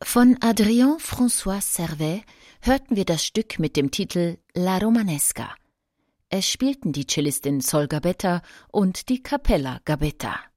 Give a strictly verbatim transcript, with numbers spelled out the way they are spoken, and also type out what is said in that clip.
Von Adrien François Servet hörten wir das Stück mit dem Titel La Romanesca. Es spielten die Cellistin Sol Gabetta und die Capella Gabetta.